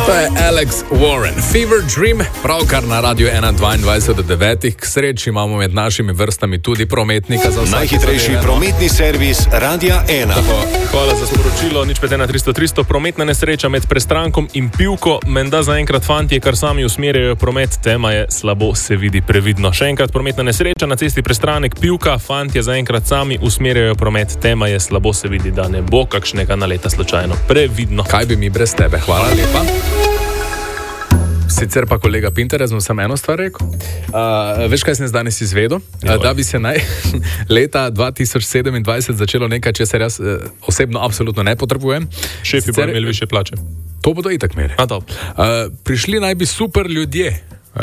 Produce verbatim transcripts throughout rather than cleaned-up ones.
To je Alex Warren, Fever Dream, pravkar na Radiu ena dvaindvajset do devetih. K sreči imamo med našimi vrstami tudi prometnika za vse. Najhitrejši prometni servis Radia ena. Hvala za sporočilo, nič pet ena tristo tristo. Prometna nesreča med Prestrankom in Pivko. Menda zaenkrat fantje, kar sami usmerjajo promet, tema je slabo se vidi previdno. Še enkrat prometna nesreča na cesti Prestranek Pivka. Fantje zaenkrat sami usmerjajo promet, tema je slabo se vidi, da ne bo kakšnega naleta slučajno. Previdno. Kaj bi mi brez tebe? Hvala lepa. Sicer pa kolega Pinterez, mu sem eno stvar rekel. Uh, veš, kaj sem danes izvedel? Uh, da bi se naj leta dva tisoč sedemindvajset začelo nekaj, česar jaz uh, osebno absolutno ne potrebujem. Šefi bodo imeli više plače. To bodo itak imeli. A, uh, prišli naj bi super ljudje.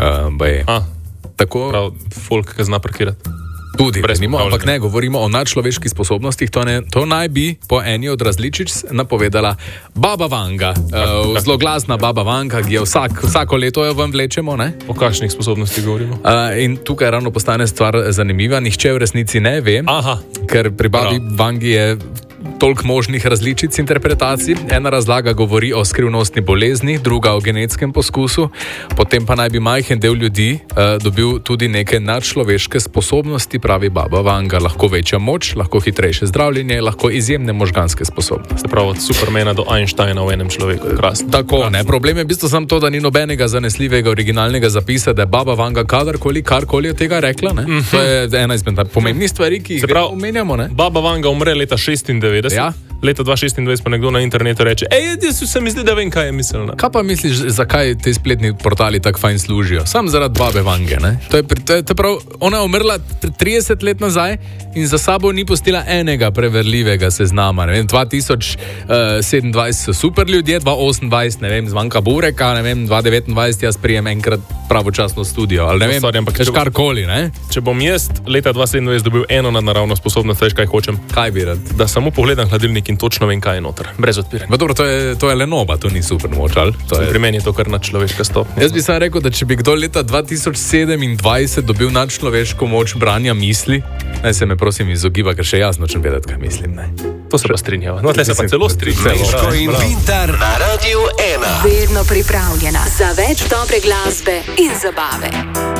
Uh, A, tako prav, folk, ki zna parkirati. Tudi, nimo, ampak ne, govorimo o nadčloveških sposobnostih. To, ne, to naj bi po eni od različic napovedala Baba Vanga. Uh, zelo glasna Baba Vanga, ki je vsak, vsako leto jo vam vlečemo. Ne? O kakšnih sposobnostih govorimo? Uh, in tukaj ravno postane stvar zanimiva. Nihče v resnici ne ve, Aha. ker pri Babi Prav. Vangi je toliko možnih različic interpretacij. Ena razlaga govori o skrivnostni bolezni, druga o genetskem poskusu, potem pa naj bi majhen del ljudi uh, dobil tudi neke nadčloveške sposobnosti, pravi Baba Vanga. Lahko večja moč, lahko hitrejše zdravljenje, lahko izjemne možganske sposobnosti. Prav od Supermana do Einsteina v enem človeku. Krasno. Tako, Krasno. ne. Problem je v bistvu samo to, da ni nobenega zanesljivega originalnega zapisa, da je Baba Vanga kadarkoli, karkoli od tega rekla. Ne? Mm-hmm. To je ena izmed pomembnih stvari, ki jih prav, omenjamo. Ne? Baba Vanga umre leta šestindevetdeset. Ja. Leta dva tisoč šestindvajset pa nekdo na internetu reče: Ej, jaz se mi zdi, da vem, kaj je mislila. Kaj pa misliš, zakaj te spletni portali tako fajn služijo? Sam zaradi Babe Vange. Ne? To je, to je, to je prav, ona je umrla trideset let nazaj in za sabo ni pustila enega preverljivega seznama. Ne vem, dva tisoč sedemindvajset so super ljudje, dva tisoč osemindvajset, ne vem, zmanjka bureka, ne vem, dva tisoč devetindvajset jaz prijem enkrat pravočasno studio. Ali ne vem, Sorry, ampak, če karkoli, ne? Če bom jaz leta dva tisoč sedemindvajset dobil eno nadnaravno sposobnost, veš kaj hočem? Kaj bi rad? Da samo pogledam hladilnik in točno vem, kaj je noter. Brez odpiranja. Dobro, to je, to je Lenoba, to ni super moč, ali? Je... Pri meni je to kar nadčloveška stopnja. Jaz bi sam rekel, da če bi kdo leta dva tisoč sedemindvajset dobil nadčloveško moč branja misli, naj se me prosim izogiba, ker še jaz nočem vedeti, kaj mislim. Ne. To se pa strinjava. No, tle se pa celo strinjava. Miško in Vintar na Radiu ena. Vedno pripravljena za več dobre glasbe in zabave.